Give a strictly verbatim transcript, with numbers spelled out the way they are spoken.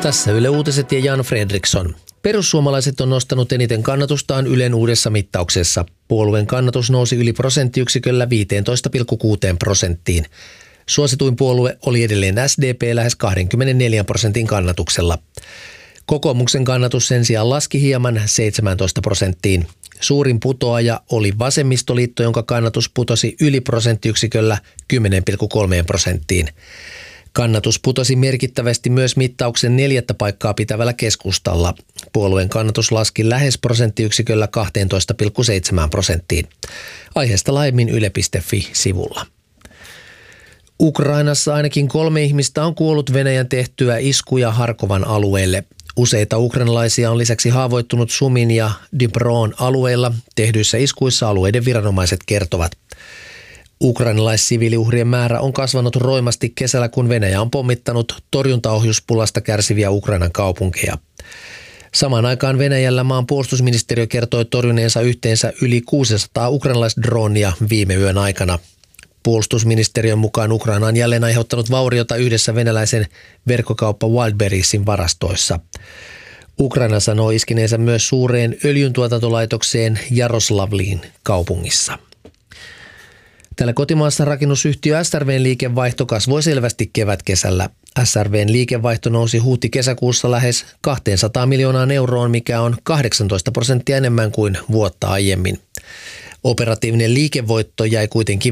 Tässä Yle Uutiset ja Jan Fredriksson. Perussuomalaiset on nostanut eniten kannatustaan Ylen uudessa mittauksessa. Puolueen kannatus nousi yli prosenttiyksiköllä viisitoista pilkku kuusi prosenttiin. Suosituin puolue oli edelleen S D P lähes kaksikymmentäneljä prosentin kannatuksella. Kokoomuksen kannatus sen sijaan laski hieman seitsemäntoista prosenttiin. Suurin putoaja oli Vasemmistoliitto, jonka kannatus putosi yli prosenttiyksiköllä kymmenen pilkku kolme prosenttiin. Kannatus putosi merkittävästi myös mittauksen neljättä paikkaa pitävällä Keskustalla. Puolueen kannatus laski lähes prosenttiyksiköllä kaksitoista pilkku seitsemän prosenttiin. Aiheesta laajemmin yle piste fi-sivulla. Ukrainassa ainakin kolme ihmistä on kuollut Venäjän tehtyä iskuja Harkovan alueelle. Useita ukrainalaisia on lisäksi haavoittunut Sumin ja Dnipron alueilla tehdyissä iskuissa, alueiden viranomaiset kertovat. Ukrainalaissiviiliuhrien määrä on kasvanut roimasti kesällä, kun Venäjä on pommittanut torjuntaohjuspulasta kärsiviä Ukrainan kaupunkeja. Samaan aikaan Venäjällä maan puolustusministeriö kertoi torjuneensa yhteensä yli kuusisataa ukrainalaisdronia viime yön aikana. Puolustusministeriön mukaan Ukraina on jälleen aiheuttanut vauriota yhdessä venäläisen verkkokauppa Wildberriesin varastoissa. Ukraina sanoo iskineensä myös suureen öljyntuotantolaitokseen Jaroslavlin kaupungissa. Tällä kotimaassa rakennusyhtiö S R V:n liikevaihto kasvoi selvästi kevätkesällä. S R V:n liikevaihto nousi huhti-kesäkuussa lähes kaksisataa miljoonaa euroon, mikä on kahdeksantoista prosenttia enemmän kuin vuotta aiemmin. Operatiivinen liikevoitto jäi kuitenkin